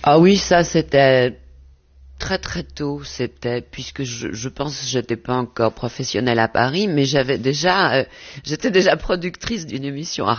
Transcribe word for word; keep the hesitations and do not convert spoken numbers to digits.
Ah oui, ça c'était très très tôt, c'était puisque je, je pense que j'étais pas encore professionnelle à Paris, mais j'avais déjà, euh, j'étais déjà productrice d'une émission à